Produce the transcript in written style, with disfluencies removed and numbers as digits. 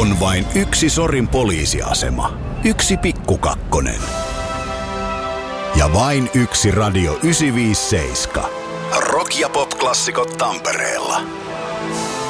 On vain yksi Sorin poliisiasema. Yksi pikkukakkonen. Ja vain yksi Radio 957. Rock- ja pop-klassikot Tampereella.